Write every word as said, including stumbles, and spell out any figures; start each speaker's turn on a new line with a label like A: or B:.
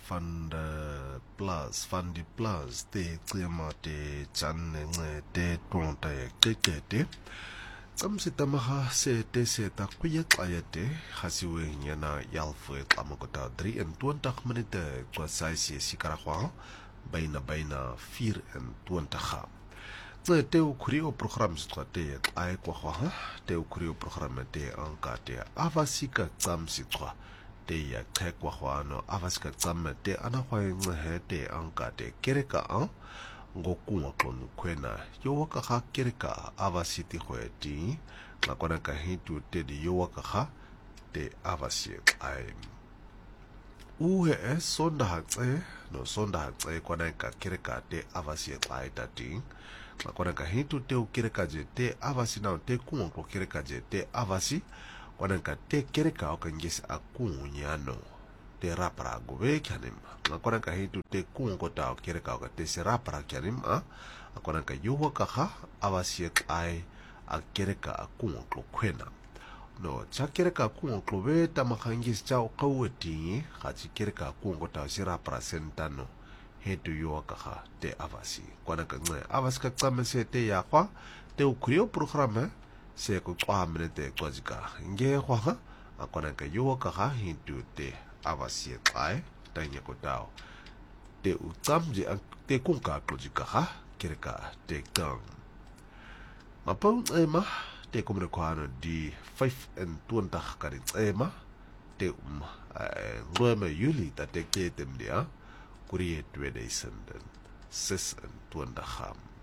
A: van de Plus van die Plus te cima te channe te tonta te te te Tsamsita maha se te se ta kuya klayate hasiwe nyana yalfwe klamakota drie en twintig minute kwa saisi sikarakwa bijna bijna vier en twintig. Te te ukrio program sitwa te klay kwa kwa te ukrio program te anka te avasika tsamsitwa te ya kekwa kwa no avasika tsam te anakwa ngehe te anka te kereka an ngokunga klonu kwena yowaka ha kereka avasiti khweti ngakona ka hitu te di yowaka ha te avasi ai uhe e sonda hatse no sonda hatse kwana ka kereka te avasi ai tati ngakona ka hitu te kereka je te avasi na te kunga ko kereka je te avasi kwana ka te kereka o kangesi akunyano te rapra gobe kyanim ngakona ka hitu te kungo ta kereka ka te se rapra kyanim a akona ka yuwa ka ha avasi ai a kereka akungo kwena no cha kereka kungo klobe ta makangis cha qawati khachi kereka kungo ta se rapra sentano hetu yuwa ka ha te avasi kwana ka nge avasi ka tsamese te ya kwa te ukrio programa se ko kwa minute kwazika nge kwa akona ka yuwa ka ha hintu te avasi ai tanya ko tao te utamji te kunka klojika ha kereka te tang mapau ema te komre kwano di vyf en twintig ka dit ema te um ngome juli dat ek te tem dia kurie tweeduisend sesentwintig